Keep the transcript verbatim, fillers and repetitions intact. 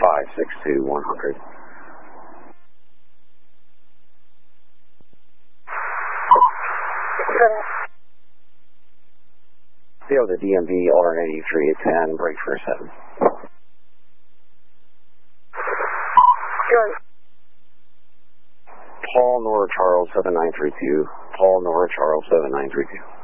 five six two, one hundred. C O the D M V, R eighty-three at ten, break for seven. Sure. Paul Nora Charles seven nine three two. Paul Nora Charles seven nine three two.